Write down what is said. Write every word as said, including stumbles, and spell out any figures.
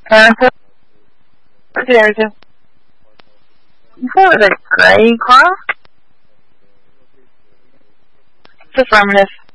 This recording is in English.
Answer. There's a. You said it was a gray car? It's affirmative.